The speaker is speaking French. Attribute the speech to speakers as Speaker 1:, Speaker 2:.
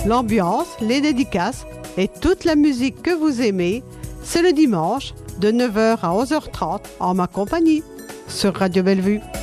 Speaker 1: L'ambiance, les dédicaces et toute la musique que vous aimez, c'est le dimanche de 9h à 11h30 en ma compagnie sur Radio Bellevue.